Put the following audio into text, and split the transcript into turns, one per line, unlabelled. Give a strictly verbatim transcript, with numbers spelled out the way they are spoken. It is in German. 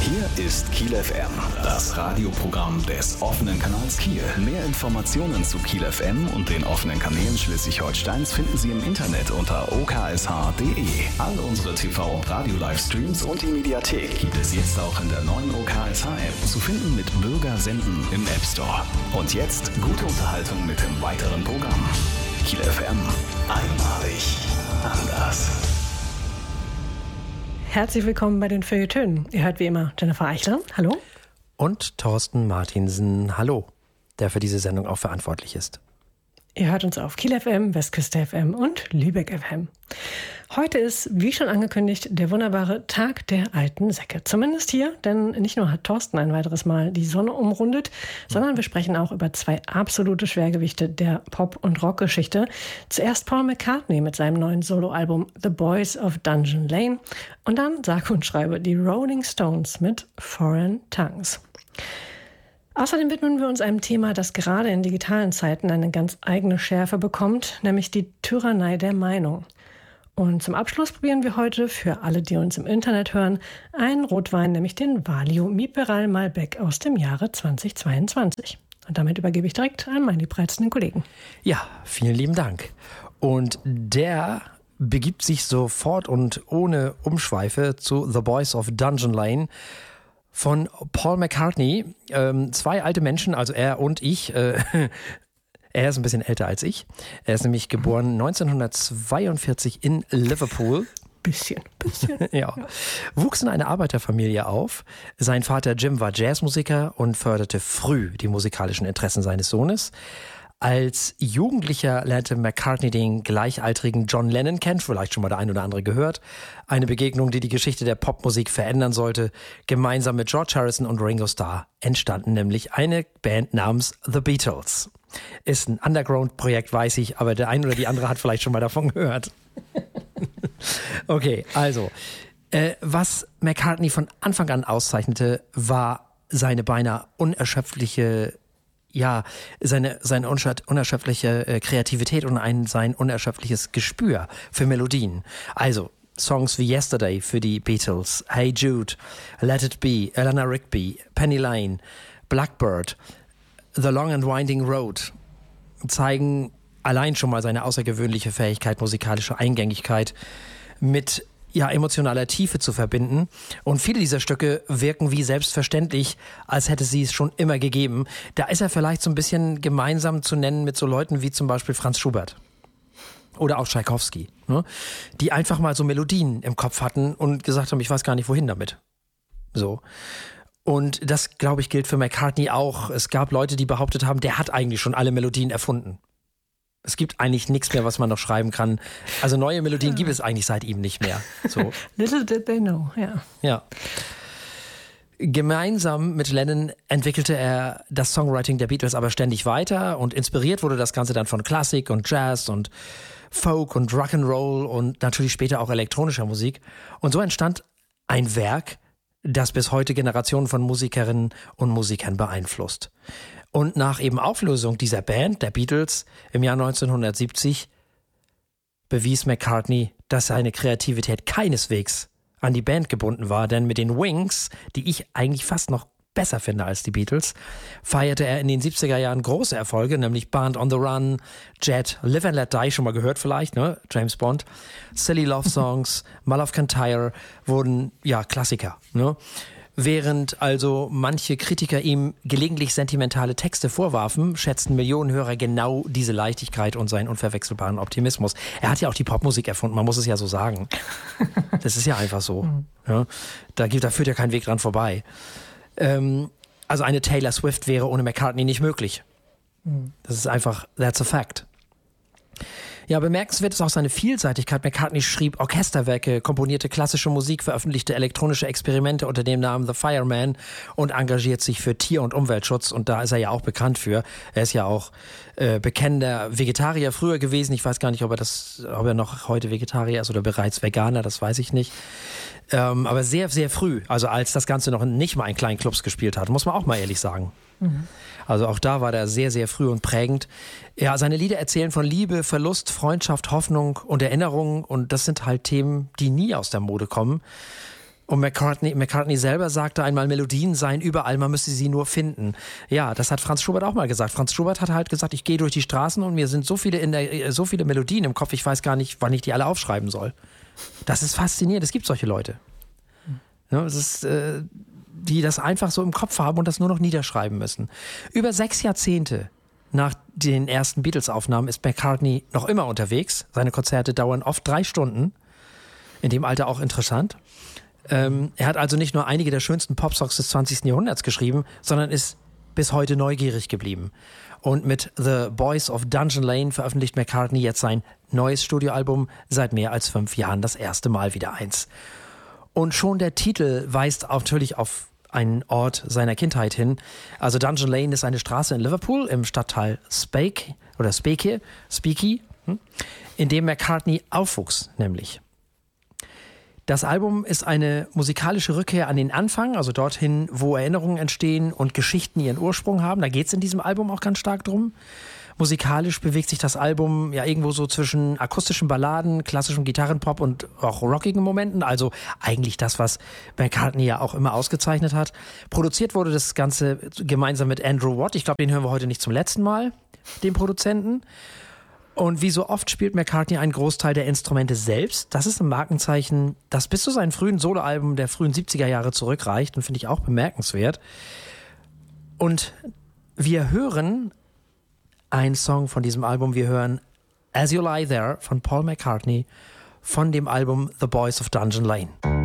Hier ist Kiel F M, das Radioprogramm des offenen Kanals Kiel. Mehr Informationen zu Kiel F M und den offenen Kanälen Schleswig-Holsteins finden Sie im Internet unter o k s h punkt d e. All unsere T V- und Radio-Livestreams und die Mediathek gibt es jetzt auch in der neuen O K S H-App, zu finden mit Bürger senden im App Store. Und jetzt gute Unterhaltung mit dem weiteren Programm. Kiel F M, einmalig anders.
Herzlich willkommen bei den Feuilletönen. Ihr hört wie immer Jennifer Eichler. Hallo.
Und Thorsten Martinsen. Hallo, der für diese Sendung auch verantwortlich ist.
Ihr hört uns auf Kiel F M, Westküste F M und Lübeck F M. Heute ist, wie schon angekündigt, der wunderbare Tag der alten Säcke. Zumindest hier, denn nicht nur hat Thorsten ein weiteres Mal die Sonne umrundet, sondern wir sprechen auch über zwei absolute Schwergewichte der Pop- und Rockgeschichte. Zuerst Paul McCartney mit seinem neuen Soloalbum The Boys of Dungeon Lane und dann, sage und schreibe, die Rolling Stones mit Foreign Tongues. Außerdem widmen wir uns einem Thema, das gerade in digitalen Zeiten eine ganz eigene Schärfe bekommt, nämlich die Tyrannei der Meinung. Und zum Abschluss probieren wir heute, für alle, die uns im Internet hören, einen Rotwein, nämlich den Valio Miperal Malbec aus dem Jahre zweitausendzweiundzwanzig. Und damit übergebe ich direkt an meinen liebreizenden Kollegen.
Ja, vielen lieben Dank. Und der begibt sich sofort und ohne Umschweife zu The Boys of Dungeon Lane von Paul McCartney. Ähm, zwei alte Menschen, also er und ich. Äh, er ist ein bisschen älter als ich. Er ist nämlich geboren neunzehnhundertzweiundvierzig in Liverpool.
Bisschen, bisschen.
ja. ja. Wuchs in einer Arbeiterfamilie auf. Sein Vater Jim war Jazzmusiker und förderte früh die musikalischen Interessen seines Sohnes. Als Jugendlicher lernte McCartney den gleichaltrigen John Lennon kennen, vielleicht schon mal der ein oder andere gehört. Eine Begegnung, die die Geschichte der Popmusik verändern sollte. Gemeinsam mit George Harrison und Ringo Starr entstanden nämlich eine Band namens The Beatles. Ist ein Underground-Projekt, weiß ich, aber der eine oder die andere hat vielleicht schon mal davon gehört. Okay, also, äh, was McCartney von Anfang an auszeichnete, war seine beinahe unerschöpfliche Ja, seine, seine unerschöpfliche äh, Kreativität und ein, sein unerschöpfliches Gespür für Melodien. Also Songs wie Yesterday für die Beatles, Hey Jude, Let It Be, Eleanor Rigby, Penny Lane, Blackbird, The Long and Winding Road zeigen allein schon mal seine außergewöhnliche Fähigkeit, musikalische Eingängigkeit mit ja, emotionaler Tiefe zu verbinden. Und viele dieser Stücke wirken wie selbstverständlich, als hätte sie es schon immer gegeben. Da ist er vielleicht so ein bisschen gemeinsam zu nennen mit so Leuten wie zum Beispiel Franz Schubert oder auch Tschaikowski, ne? Die einfach mal so Melodien im Kopf hatten und gesagt haben, ich weiß gar nicht, wohin damit. So. Und das, glaube ich, gilt für McCartney auch. Es gab Leute, die behauptet haben, der hat eigentlich schon alle Melodien erfunden. Es gibt eigentlich nichts mehr, was man noch schreiben kann. Also neue Melodien ja. gibt es eigentlich seit ihm nicht mehr. So.
Little did they know, ja.
Ja. Gemeinsam mit Lennon entwickelte er das Songwriting der Beatles aber ständig weiter und inspiriert wurde das Ganze dann von Klassik und Jazz und Folk und Rock'n'Roll und natürlich später auch elektronischer Musik. Und so entstand ein Werk, das bis heute Generationen von Musikerinnen und Musikern beeinflusst. Und nach eben Auflösung dieser Band, der Beatles, im Jahr neunzehnhundertsiebzig, bewies McCartney, dass seine Kreativität keineswegs an die Band gebunden war, denn mit den Wings, die ich eigentlich fast noch besser finde als die Beatles, feierte er in den siebziger Jahren große Erfolge, nämlich Band on the Run, Jet, Live and Let Die, schon mal gehört vielleicht, ne? James Bond, Silly Love Songs, My Love Can Tire, wurden, ja, Klassiker, ne? Während also manche Kritiker ihm gelegentlich sentimentale Texte vorwarfen, schätzten Millionen Hörer genau diese Leichtigkeit und seinen unverwechselbaren Optimismus. Er hat ja auch die Popmusik erfunden, man muss es ja so sagen. Das ist ja einfach so. Mhm. Ja, da, gibt, da führt ja kein Weg dran vorbei. Ähm, also eine Taylor Swift wäre ohne McCartney nicht möglich. Mhm. Das ist einfach, that's a fact. Ja, bemerkenswert ist auch seine Vielseitigkeit. McCartney schrieb Orchesterwerke, komponierte klassische Musik, veröffentlichte elektronische Experimente unter dem Namen The Fireman und engagiert sich für Tier- und Umweltschutz. Und da ist er ja auch bekannt für. Er ist ja auch äh, bekennender Vegetarier früher gewesen. Ich weiß gar nicht, ob er das, ob er noch heute Vegetarier ist oder bereits Veganer, das weiß ich nicht. Ähm, aber sehr, sehr früh, also als das Ganze noch nicht mal in kleinen Clubs gespielt hat, muss man auch mal ehrlich sagen. Mhm. Also auch da war der sehr, sehr früh und prägend. Ja, seine Lieder erzählen von Liebe, Verlust, Freundschaft, Hoffnung und Erinnerung. Und das sind halt Themen, die nie aus der Mode kommen. Und McCartney, McCartney selber sagte einmal, Melodien seien überall, man müsste sie nur finden. Ja, das hat Franz Schubert auch mal gesagt. Franz Schubert hat halt gesagt, ich gehe durch die Straßen und mir sind so viele, in der, so viele Melodien im Kopf, ich weiß gar nicht, wann ich die alle aufschreiben soll. Das ist faszinierend, es gibt solche Leute. Ja, es ist, äh, die das einfach so im Kopf haben und das nur noch niederschreiben müssen. Über sechs Jahrzehnte nach den ersten Beatles-Aufnahmen ist McCartney noch immer unterwegs. Seine Konzerte dauern oft drei Stunden. In dem Alter auch interessant. Ähm, er hat also nicht nur einige der schönsten Popsongs des zwanzigsten Jahrhunderts geschrieben, sondern ist bis heute neugierig geblieben. Und mit The Boys of Dungeon Lane veröffentlicht McCartney jetzt sein neues Studioalbum, seit mehr als fünf Jahren das erste Mal wieder eins. Und schon der Titel weist auch natürlich auf einen Ort seiner Kindheit hin. Also Dungeon Lane ist eine Straße in Liverpool im Stadtteil Speke oder Speke, Speke, hm, in dem McCartney aufwuchs, nämlich. Das Album ist eine musikalische Rückkehr an den Anfang, also dorthin, wo Erinnerungen entstehen und Geschichten ihren Ursprung haben. Da geht es in diesem Album auch ganz stark drum. Musikalisch bewegt sich das Album ja irgendwo so zwischen akustischen Balladen, klassischem Gitarrenpop und auch rockigen Momenten. Also eigentlich das, was McCartney ja auch immer ausgezeichnet hat. Produziert wurde das Ganze gemeinsam mit Andrew Watt. Ich glaube, den hören wir heute nicht zum letzten Mal, den Produzenten. Und wie so oft spielt McCartney einen Großteil der Instrumente selbst. Das ist ein Markenzeichen, das bis zu seinen frühen Soloalben der frühen siebziger Jahre zurückreicht und finde ich auch bemerkenswert. Und wir hören einen Song von diesem Album. Wir hören As You Lie There von Paul McCartney von dem Album The Boys of Dungeon Lane.